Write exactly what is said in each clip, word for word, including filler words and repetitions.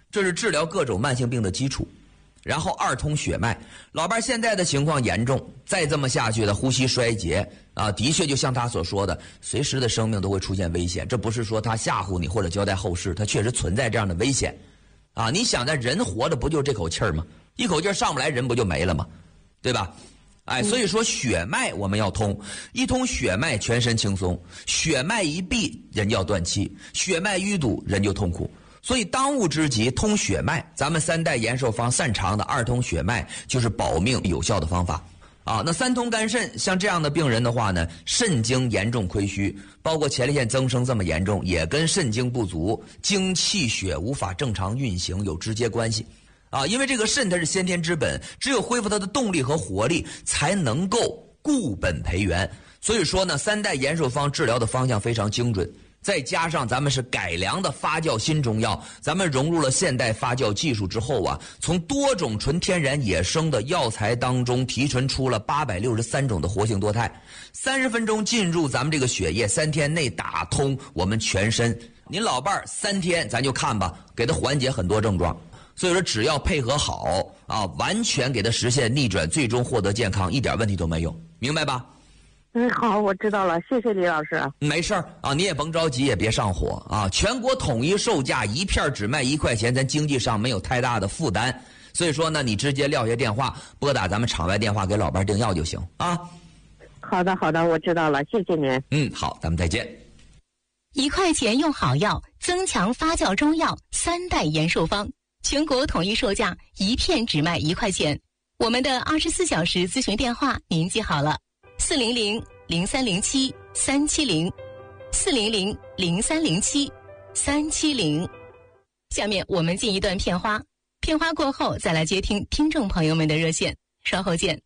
这是治疗各种慢性病的基础。然后二通血脉，老伴现在的情况严重，再这么下去的呼吸衰竭啊，的确就像他所说的，随时的生命都会出现危险。这不是说他吓唬你或者交代后事，他确实存在这样的危险啊！你想在人活着不就这口气儿吗？一口气儿上不来，人不就没了吗？对吧？哎，所以说血脉我们要通，一通血脉全身轻松，血脉一闭人就要断气，血脉淤堵人就痛苦。所以当务之急通血脉，咱们三代延寿方擅长的二通血脉就是保命有效的方法啊。那三通肝肾，像这样的病人的话呢，肾精严重亏虚，包括前列腺增生这么严重，也跟肾精不足、精气血无法正常运行有直接关系啊。因为这个肾它是先天之本，只有恢复它的动力和活力，才能够固本培元。所以说呢，三代延寿方治疗的方向非常精准。再加上咱们是改良的发酵新中药，咱们融入了现代发酵技术之后啊，从多种纯天然野生的药材当中提纯出了八百六十三种的活性多肽，三十分钟进入咱们这个血液，三天内打通我们全身。您老伴儿三天咱就看吧，给他缓解很多症状。所以说只要配合好啊，完全给他实现逆转，最终获得健康，一点问题都没有，明白吧？ 嗯，好，我知道了，谢谢李老师。 没事儿啊，你也甭着急，也别上火啊。全国统一售价，一片只卖一块钱，咱经济上没有太大的负担。所以说呢，你直接撂下电话，拨打咱们场外电话给老伴订药就行啊。 好的，好的，我知道了，谢谢您。 嗯，好，咱们再见。 一块钱用好药，增强发酵中药三代延寿方，全国统一售价，一片只卖一块钱。我们的二十四小时咨询电话您记好了。四零零零三零七三七零，四零零零三零七三七零。下面我们进一段片花，片花过后再来接听听众朋友们的热线，稍后见。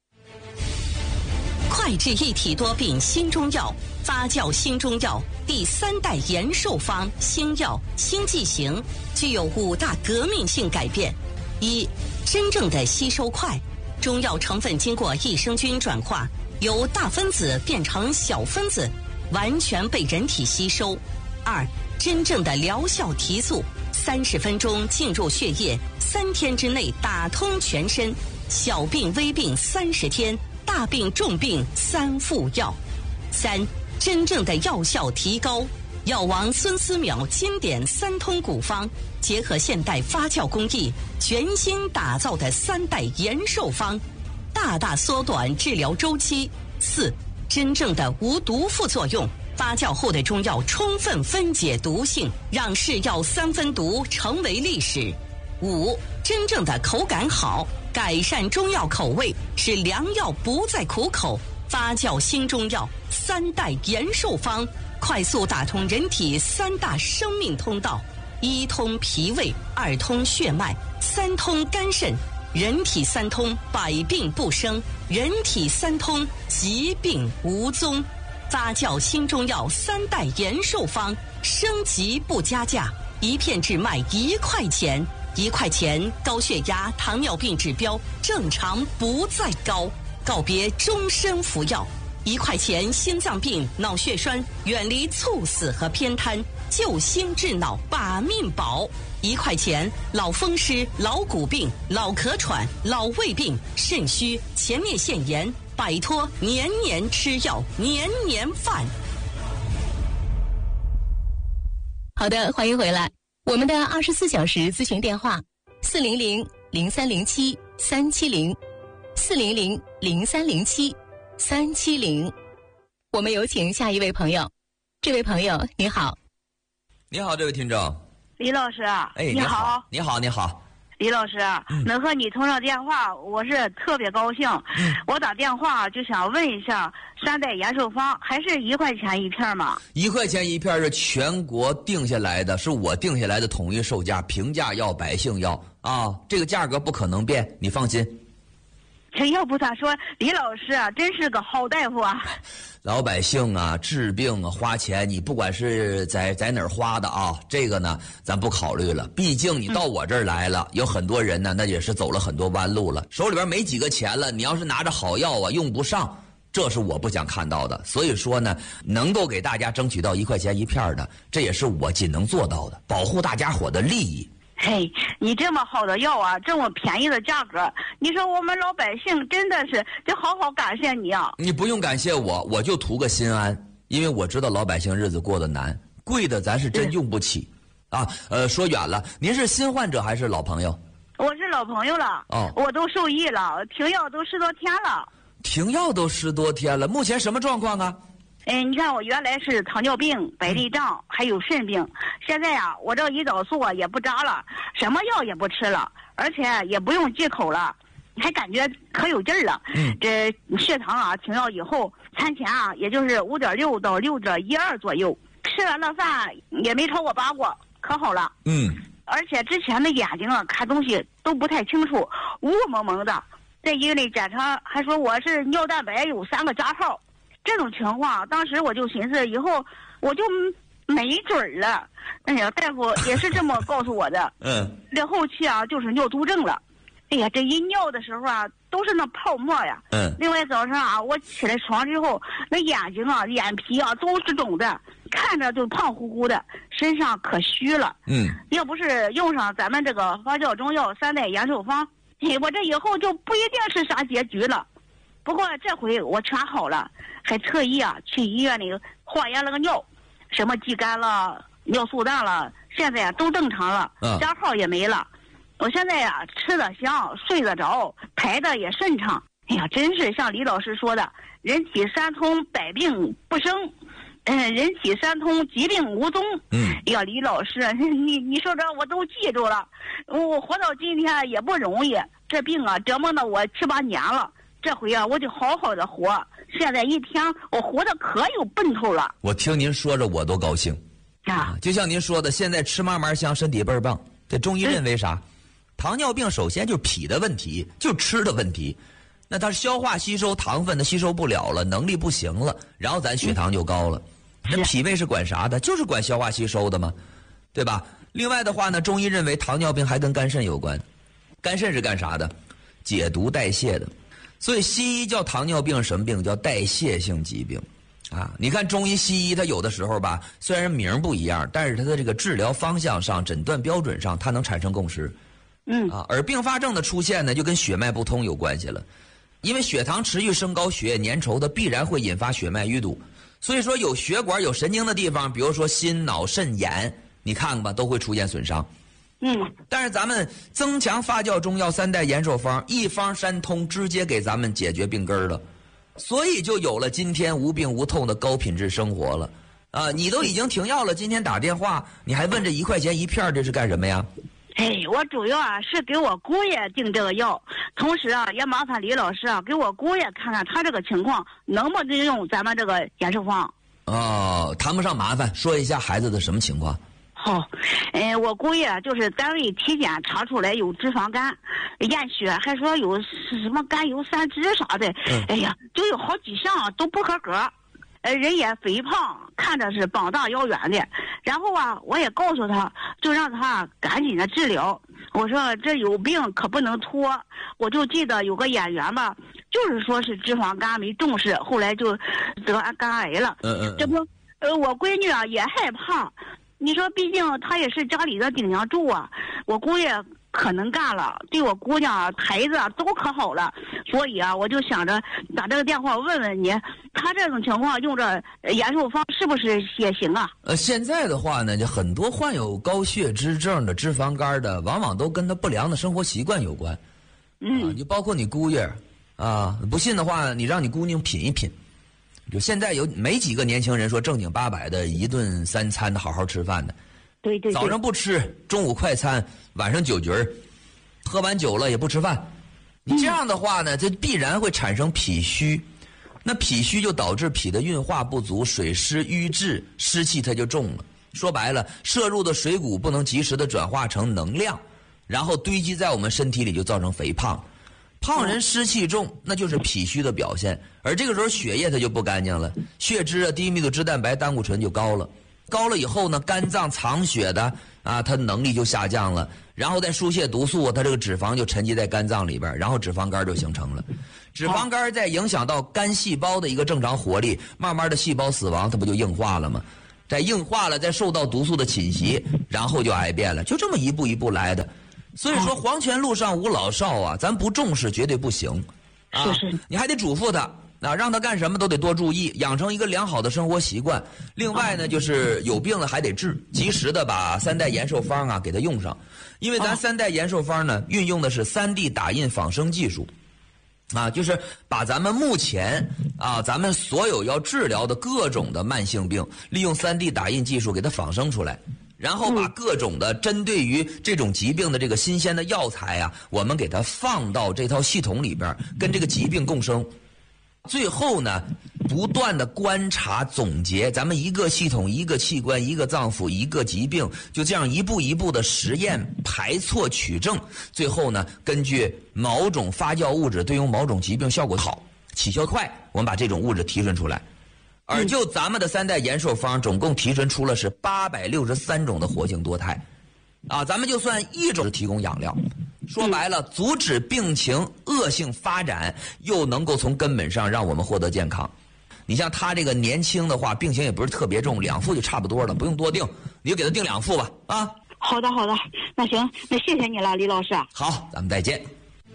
快治一体多病新中药，发酵新中药第三代延寿方新药新剂型，具有五大革命性改变：一、真正的吸收快，中药成分经过益生菌转化，由大分子变成小分子，完全被人体吸收。二、真正的疗效提速，三十分钟进入血液，三天之内打通全身，小病微病三十天，大病重病三副药。三、真正的药效提高，药王孙思邈经典三通古方，结合现代发酵工艺，全新打造的三代延寿方，大大缩短治疗周期。四、真正的无毒副作用，发酵后的中药充分分解毒性，让是药三分毒成为历史。五、真正的口感好，改善中药口味，使良药不再苦口。发酵新中药三代延寿方，快速打通人体三大生命通道：一通脾胃，二通血脉，三通肝肾。人体三通，百病不生；人体三通，疾病无踪。发酵新中药三代延寿方，升级不加价，一片只卖一块钱。一块钱，高血压、糖尿病指标正常不再高，告别终身服药。一块钱，心脏病、脑血栓远离猝死和偏瘫，救心治脑把命保。一块钱，老风湿、老骨病、老咳喘、老胃病、肾虚、前列腺炎，摆脱年年吃药、年年犯。 好的，欢迎回来。我们的二十四小时咨询电话：四零零零三零七三七零，四零零零三零七三七零。我们有请下一位朋友。这位朋友，你好。 你好，这位听众。 李老师， 哎， 你好， 你好，你好。 李老师，嗯、能和你通上电话，我是特别高兴。嗯、我打电话就想问一下，三代延寿方还是一块钱一片吗？ 一块钱一片是全国定下来的，是我定下来的统一售价，平价药、百姓药啊，这个价格不可能变，你放心。 这要不咋说，李老师啊，真是个好大夫啊！ 老百姓啊，治病啊，花钱，你不管是在在哪儿花的啊，这个呢，咱不考虑了。毕竟你到我这儿来了，嗯、有很多人呢，那也是走了很多弯路了，手里边没几个钱了。你要是拿着好药啊，用不上，这是我不想看到的。所以说呢，能够给大家争取到一块钱一片的，这也是我仅能做到的，保护大家伙的利益。 嘿，你这么好的药啊，这么便宜的价格，你说我们老百姓真的是得好好感谢你啊！ 你不用感谢我，我就图个心安，因为我知道老百姓日子过得难，贵的咱是真用不起。啊，呃，说远了，您是新患者还是老朋友？ 我是老朋友了， 哦， 我都受益了，停药都十多天了。 停药都十多天了，目前什么状况啊？ 哎，你看我原来是糖尿病、白内障，还有肾病，现在呀、啊，我这胰岛素啊也不扎了，什么药也不吃了，而且也不用忌口了，还感觉可有劲儿了。嗯，这血糖啊停药以后，餐前啊也就是五点六到六点一二左右，吃完了饭也没超过八过，可好了。 嗯，而且之前的眼睛啊看东西都不太清楚，雾蒙蒙的，在医院里检查还说我是尿蛋白有三个加号。这种情况，当时我就寻思，以后我就没准儿了。哎呀，大夫也是这么告诉我的。嗯。这后期啊，就是尿毒症了。哎呀，这一尿的时候啊，都是那泡沫呀。嗯。另外早上啊，我起来床之后，那眼睛啊、眼皮啊都是肿的，看着就胖乎乎的，身上可虚了。嗯。要不是用上咱们这个发酵中药三代延寿方，我这以后就不一定是啥结局了。不过这回我全好了，还特意啊去医院里化验了个尿，什么肌酐了、尿素氮了，现在都正常了，加号也没了。我现在呀、啊、吃得香，睡得着，排的也顺畅。哎呀，真是像李老师说的，人体三通，百病不生。嗯，人体三通，疾病无踪。嗯，哎呀，李老师，你你说这我都记住了。我活到今天也不容易，这病啊折磨了我七八年了。这回啊，我就好好的活。现在一天，我活得可有奔头了。 我听您说着，我都高兴啊！就像您说的，现在吃嘛嘛香，身体倍儿棒。这中医认为啥？嗯、糖尿病首先就是脾的问题，就吃的问题。那它消化吸收糖分，它吸收不了了，能力不行了，然后咱血糖就高了。嗯、那脾胃是管啥的？就是管消化吸收的嘛，对吧？另外的话呢，中医认为糖尿病还跟肝肾有关。肝肾是干啥的？解毒代谢的。所以西医叫糖尿病什么病？叫代谢性疾病，啊，你看中医西医它有的时候吧，虽然名不一样，但是它的这个治疗方向上、诊断标准上，它能产生共识，嗯啊，而并发症的出现呢，就跟血脉不通有关系了，因为血糖持续升高，血液粘稠，它必然会引发血脉淤堵，所以说有血管有神经的地方，比如说心、脑、肾、眼，你看看吧，都会出现损伤。嗯，但是咱们增强发酵中药三代延寿方，一方三通，直接给咱们解决病根了，所以就有了今天无病无痛的高品质生活了。啊，你都已经停药了，今天打电话，你还问这一块钱一片这是干什么呀？ 哎，我主要啊是给我姑爷订这个药，同时啊也麻烦李老师啊给我姑爷看看他这个情况能不能用咱们这个延寿方。 哦，谈不上麻烦，说一下孩子的什么情况。 好，呃，我姑爷就是单位体检查出来有脂肪肝，验血还说有什么甘油三酯啥的，嗯、哎呀，就有好几项都不合格，呃，人也肥胖，看着是膀大腰圆的。然后啊，我也告诉他，就让他赶紧的治疗。我说这有病可不能拖。我就记得有个演员吧，就是说是脂肪肝没重视，后来就得肝癌了。嗯嗯。这不，呃，我闺女啊也害怕。你说，毕竟他也是家里的顶梁柱啊，我姑爷可能干了，对我姑娘、孩子啊都可好了，所以啊，我就想着打这个电话问问你，他这种情况用着延寿方是不是也行啊？ 呃，现在的话呢，就很多患有高血脂症的、脂肪肝的，往往都跟他不良的生活习惯有关。嗯，啊、就包括你姑爷啊，不信的话，你让你姑娘品一品。就现在有没几个年轻人说正经八百的一顿三餐的好好吃饭的， 对对， 早上不吃，中午快餐，晚上酒局儿，喝完酒了也不吃饭，你这样的话呢，这必然会产生脾虚，那脾虚就导致脾的运化不足，水湿瘀滞，湿气它就重了。说白了，摄入的水谷不能及时的转化成能量，然后堆积在我们身体里，就造成肥胖。胖人湿气重，那就是脾虚的表现，而这个时候血液它就不干净了，血脂啊、低密度脂蛋白、胆固醇就高了，高了以后呢，肝脏藏血的啊，它能力就下降了，然后再输泄毒素，它这个脂肪就沉积在肝脏里边，然后脂肪肝就形成了。脂肪肝再影响到肝细胞的一个正常活力，慢慢的细胞死亡，它不就硬化了吗？ 再硬化了，再受到毒素的侵袭，然后就癌变了，就这么一步一步来的。所以说黄泉路上无老少啊，咱不重视绝对不行啊， 是是， 你还得嘱咐他啊，让他干什么都得多注意，养成一个良好的生活习惯。另外呢，就是有病了还得治，及时的把三代延寿方啊给他用上，因为咱三代延寿方呢运用的是 三 D 打印仿生技术。啊，就是把咱们目前啊，咱们所有要治疗的各种的慢性病，利用 三 D 打印技术给它仿生出来，然后把各种的针对于这种疾病的这个新鲜的药材啊，我们给它放到这套系统里边，跟这个疾病共生。最后呢，不断的观察总结，咱们一个系统、一个器官、一个脏腑、一个疾病，就这样一步一步的实验、排错、取证，最后呢，根据某种发酵物质对应某种疾病效果好、起效快，我们把这种物质提纯出来。而就咱们的三代延寿方，总共提纯出了是八百六十三种的活性多肽，啊，咱们就算一种提供养料。说白了，阻止病情恶性发展，又能够从根本上让我们获得健康。你像他这个年轻的话，病情也不是特别重，两副就差不多了，不用多定，你就给他定两副吧。啊， 好的好的，那行，那谢谢你了，李老师。 好，咱们再见。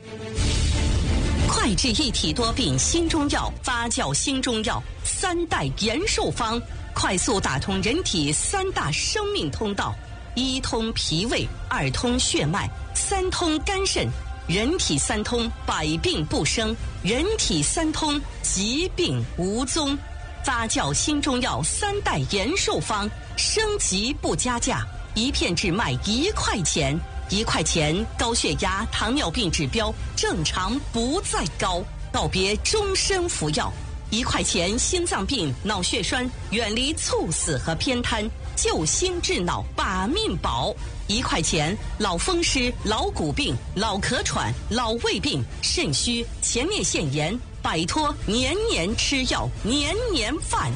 快治一体多病新中药，发酵新中药三代延寿方，快速打通人体三大生命通道。一通脾胃，二通血脉，三通肝肾，人体三通，百病不生；人体三通，疾病无踪。发酵新中药三代延寿方，升级不加价，一片只卖一块钱。一块钱，高血压、糖尿病指标正常不再高，告别终身服药。一块钱，心脏病、脑血栓远离猝死和偏瘫，救心治脑把命保。一块钱，老风湿、老骨病、老咳喘、老胃病、肾虚、前列腺炎，摆脱年年吃药、年年犯。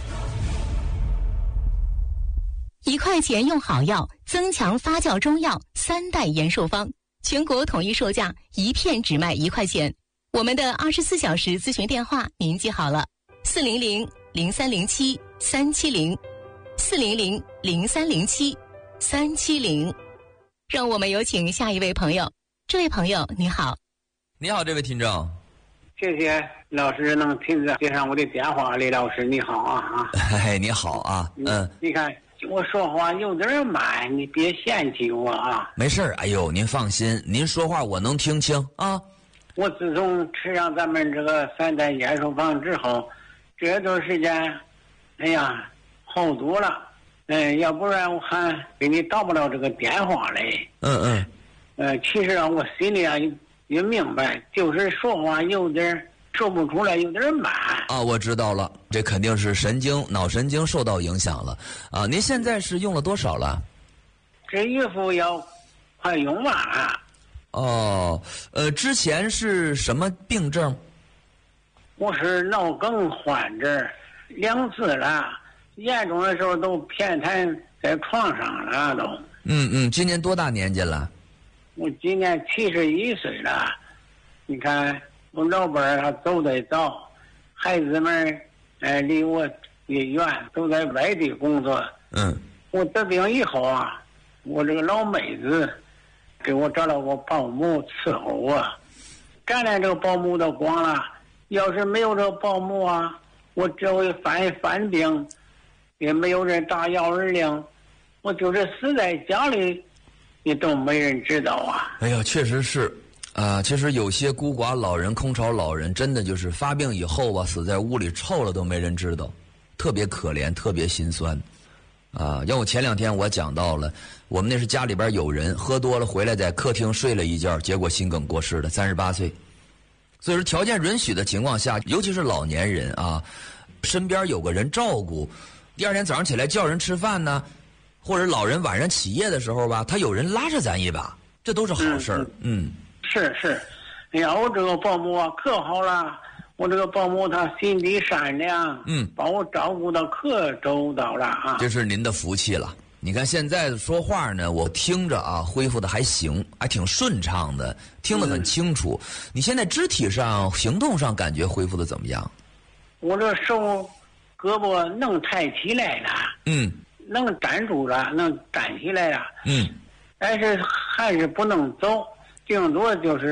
一块钱用好药，增强发酵中药三代延寿方，全国统一售价，一片只卖一块钱。我们的二十四小时咨询电话您记好了：四零零零三零七三七零，四零零零三零七三七零。让我们有请下一位朋友。这位朋友你好。 你好，这位听众。 谢谢老师能亲自接上我的电话，李老师你好啊啊！ 嘿，你好啊，嗯， 你看我说话有点慢，你别嫌弃我啊。 没事儿，哎呦，您放心，您说话我能听清啊。 我自从吃上咱们这个三代延寿方之后，这段时间，哎呀，好多了。嗯，要不然我还给你打不了这个电话嘞。 嗯嗯。 呃，其实啊，我心里啊也也明白，就是说话有点说不出来，有点慢。 啊，我知道了，这肯定是神经、脑神经受到影响了。啊，您现在是用了多少了？ 这一副药快用完了。 哦，呃，之前是什么病症？ 我是脑梗患者，两次了，严重的时候都偏瘫在床上了都。 嗯嗯，今年多大年纪了？ 我今年七十一岁了。你看我老伴儿他走得早，孩子们哎离我也远，都在外地工作。 嗯， 我得病以后啊，我这个老妹子给我找了个保姆伺候我，赶来这个保姆都光了。要是没有这个保姆啊，我这回犯犯病，也没有人打幺二零，我就是死在家里，也都没人知道啊。 哎呀，确实是，啊、呃，其实有些孤寡老人、空巢老人，真的就是发病以后吧，死在屋里臭了都没人知道，特别可怜，特别心酸。啊，要我前两天我讲到了，我们那是家里边有人喝多了回来，在客厅睡了一觉，结果心梗过世的，三十八岁。所以说条件允许的情况下，尤其是老年人啊，身边有个人照顾，第二天早上起来叫人吃饭呢，或者老人晚上起夜的时候吧，他有人拉着咱一把，这都是好事儿。嗯， 是是，哎呀，我这个保姆啊可好了。我这个保姆她心地善良， 嗯， 把我照顾的可周到了啊！ 这是您的福气了。你看现在说话呢，我听着啊，恢复的还行，还挺顺畅的，听得很清楚。嗯、你现在肢体上、行动上感觉恢复的怎么样？ 我这手胳膊能抬起来了， 嗯， 能站住了，能站起来了， 嗯， 但是还是不能走，顶多就是